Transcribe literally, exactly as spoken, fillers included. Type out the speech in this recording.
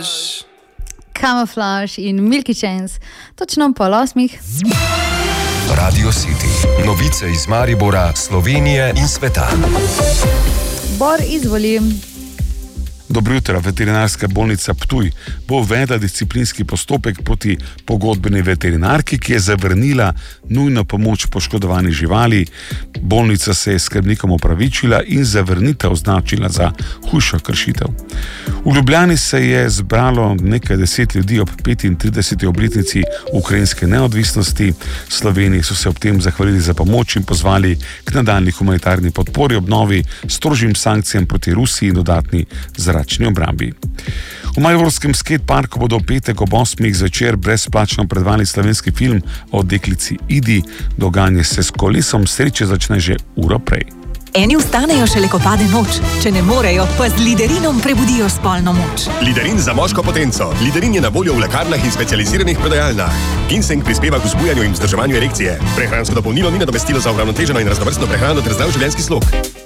Camouflage. Camouflage in Milky Chance, točno pol osmih. Radio City, novice iz Maribora, Slovenije in sveta. Bor, izvoli. Dobro jutro. Veterinarska bolnica Ptuj bo uvedla disciplinski postopek proti pogodbeni veterinarki, ki je zavrnila nujno pomoč poškodovani živali. Bolnica se je skrbnikom opravičila in zavrnitev označila za hujšo kršitev. V Ljubljani se je zbralo nekaj deset ljudi ob petintrideseti obletnici ukrajinske neodvisnosti. Sloveniji so se ob tem zahvalili za pomoč in pozvali k nadaljnji humanitarni podpori, obnovi, strožjim sankcijam proti Rusiji in dodatni zračni obrambi. V mariborskem skateparku bodo v petek ob osmih zvečer brezplačno predvajali slovenski film o deklici Idi. Dogajanje se s kolesom sreče začne že uro prej. Eni vstanejo šele, ko pade noč. Če ne morejo, pa z Liderinom prebudijo spolno moč. Liderin za moško potenco. Liderin je na voljo v lekarnah in specializiranih prodajalnah. Ginseng prispeva k vzbujanju in vzdrževanju erekcije. Prehransko dopolnilo ni nadomestilo za uravnoteženo in raznovrstno prehrano ter zdrav življenjski slog.